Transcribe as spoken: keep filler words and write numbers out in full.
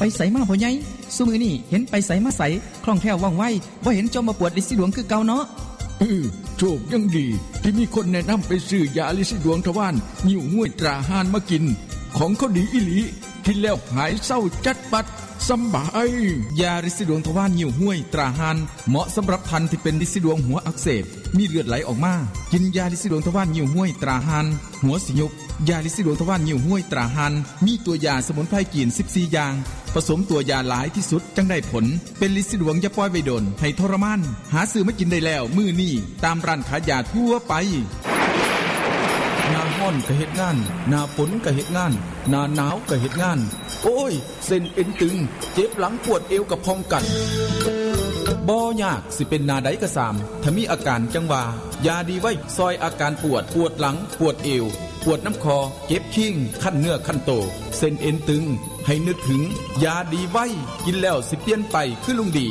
ไปไสมาพ่อใหญ่ซุมื้อนี้เห็นไปไสมาไสคล่องแคล่วว่องไวบ่เห็นจอมมาปวดฤทธิ์สีดวงคือเก่าเนาะเออโชคยังดีที่มีคนแนะนำไปซื้อยาฤทธิ์สีดวงทวารหิ้วห้วยตราหานมากินของเขาดีอีหลีกินแล้วหายเศร้าจัดปัดสบายยาฤทธิ์สีดวงทวารหิ้วห้วยตราหานเหมาะสำหรับท่านที่เป็นฤทธิ์สีดวงหัวอักเสบมีเลือดไหลออกมากินยาฤทธิ์สีดวงทวารหิ้วห้วยตราหานหัวสิยุบยาฤทธิ์สีดวงทวารหิ้วห้วยตราหานมีตัวยาสมุนไพรจีนสิบสี่อย่างผสมตัวยาหลายที่สุดจังได้ผลเป็นฤทธิ์สีดวงอย่าปล่อยไว้โดนให้ทรมานหาซื้อมากินได้แล้วมื้อนี้ตามร้านขายยาทั่วไปหน้าร้อนก็เฮ็ดงานหน้าฝนก็เฮ็ดงานหน้าหนาวก็เฮ็ดงานโอ้ยเส้นเอ็นตึงเจ็บหลังปวดเอวกับพองกันบ่ยากสิเป็นหน้าใดก็สามถ้ามีอาการจังว่ายาดีไว้ซอยอาการปวดปวดหลังปวดเอวปวดน้ำคอเจ็บขิ้งคันเนื้อคันโตเส้นเอ็นตึงให้นึกถึงยาดีไว้กินแล้วสิเปลี่ยนไปคือลุงดี